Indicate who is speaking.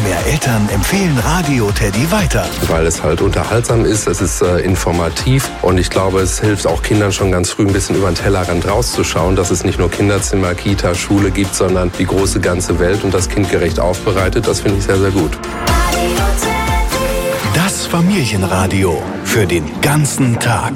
Speaker 1: mehr Eltern empfehlen Radio Teddy weiter.
Speaker 2: Weil es halt unterhaltsam ist, es ist informativ und ich glaube, es hilft auch Kindern schon ganz früh ein bisschen über den Tellerrand rauszuschauen, dass es nicht nur Kinderzimmer, Kita, Schule gibt, sondern die große ganze Welt und das kindgerecht aufbereitet. Das finde ich sehr, sehr gut.
Speaker 1: Das Familienradio für den ganzen Tag.